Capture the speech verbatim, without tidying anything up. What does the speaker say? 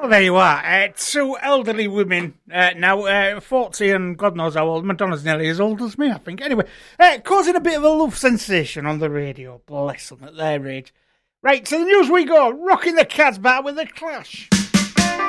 Well, there you are. Uh, two elderly women uh, now, uh, forty and God knows how old. Madonna's nearly as old as me, I think. Anyway, uh, causing a bit of a love sensation on the radio. Bless them at their age. Right, to the news we go. Rocking the Casbah with The Clash.